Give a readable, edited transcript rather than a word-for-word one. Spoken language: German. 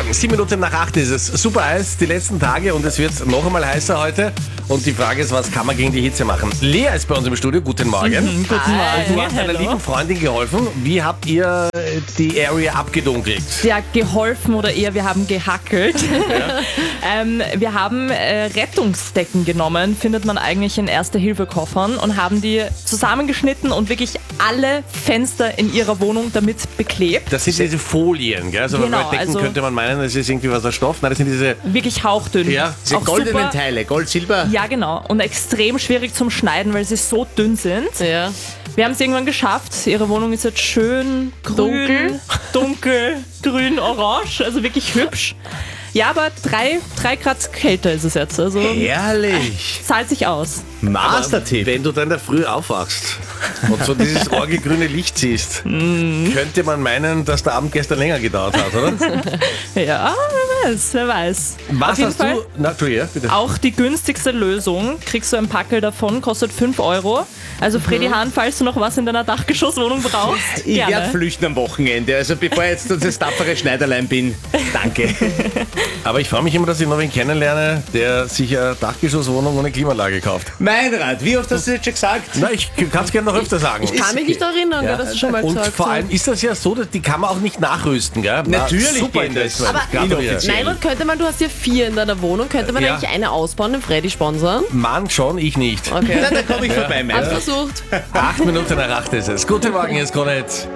Morgen, 7 Minuten nach 8 ist es. Super heiß, die letzten Tage und es wird noch einmal heißer heute. Und die Frage ist, was kann man gegen die Hitze machen? Lea ist bei uns im Studio, guten Morgen. Guten Morgen. Du hast deiner lieben Freundin geholfen. Wie habt ihr die Area abgedunkelt? Ja, geholfen oder eher wir haben gehackelt. Wir haben Rettungsdecken genommen, findet man eigentlich in Erste-Hilfe-Koffern und haben die zusammengeschnitten und wirklich alle Fenster in ihrer Wohnung damit beklebt. Das sind diese Folien, gell? Also Genau, bei Decken also könnte man meinen, das ist irgendwie was aus Stoff. Nein, das sind diese... Wirklich hauchdünn. Ja, Diese Auch goldenen super. Teile, Gold, Silber. Ja, genau. Und extrem schwierig zum Schneiden, weil sie so dünn sind. Ja. Wir haben es irgendwann geschafft. Ihre Wohnung ist jetzt schön grün, dunkel, grün, orange. Also wirklich hübsch. Ja, aber 3 Grad kälter ist es jetzt. Also Herrlich. zahlt sich aus. Mastertipp. Wenn du dann in der Früh aufwachst und so dieses orgelgrüne Licht siehst, könnte man meinen, dass der Abend gestern länger gedauert hat, oder? Ja, wer weiß. Was Auf jeden hast Fall du... Na, tu ja, bitte. auch die günstigste Lösung. Kriegst du ein Packel davon, kostet 5 Euro. Also Freddy Hahn, falls du noch was in deiner Dachgeschosswohnung brauchst, Ich werde gerne. flüchten am Wochenende. Also bevor ich jetzt das tapfere Schneiderlein bin, danke. Aber ich freue mich immer, dass ich noch wen kennenlerne, der sich eine Dachgeschosswohnung ohne Klimaanlage kauft. Meinrad, wie oft hast du das jetzt schon gesagt? Na, ich kann es gerne noch öfter sagen. Kann mich nicht erinnern, Ja. dass du schon mal Und gesagt vor hast. allem ist das ja so, dass die kann man auch nicht nachrüsten, gell? Natürlich super geht das. Investment. Aber Gratuliere. inoffiziell. Nein, und könnte man, du hast ja 4 in deiner Wohnung, könnte man Ja. eigentlich eine ausbauen, den Freddy sponsern? Mann schon, ich nicht. Okay. Na, dann komme ich vorbei, Hast Meinrad. versucht. 8 Minuten nach 8 ist es. Guten Morgen, jetzt Konrad.